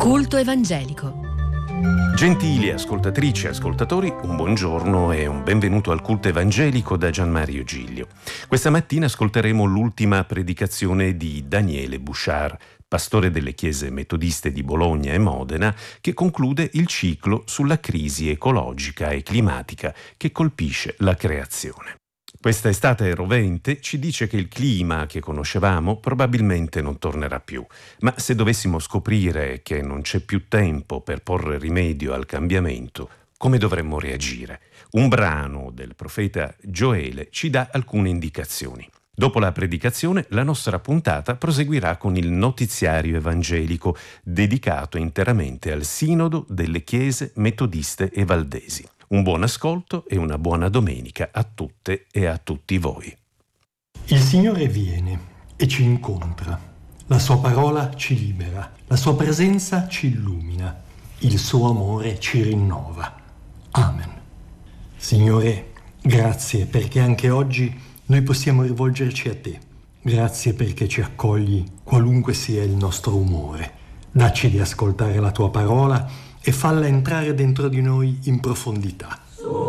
Culto evangelico. Gentili ascoltatrici e ascoltatori, un buongiorno e un benvenuto al Culto evangelico da Gianmario Giglio. Questa mattina ascolteremo l'ultima predicazione di Daniele Bouchard, pastore delle chiese metodiste di Bologna e Modena, che conclude il ciclo sulla crisi ecologica e climatica che colpisce la creazione. Questa estate rovente ci dice che il clima che conoscevamo probabilmente non tornerà più, ma se dovessimo scoprire che non c'è più tempo per porre rimedio al cambiamento, come dovremmo reagire? Un brano del profeta Gioele ci dà alcune indicazioni. Dopo la predicazione, la nostra puntata proseguirà con il notiziario evangelico dedicato interamente al Sinodo delle Chiese Metodiste e Valdesi. Un buon ascolto e una buona domenica a tutte e a tutti voi. Il Signore viene e ci incontra. La sua parola ci libera, la sua presenza ci illumina, il suo amore ci rinnova. Amen. Signore, grazie perché anche oggi noi possiamo rivolgerci a te. Grazie perché ci accogli qualunque sia il nostro umore. Dacci di ascoltare la tua parola e falla entrare dentro di noi in profondità.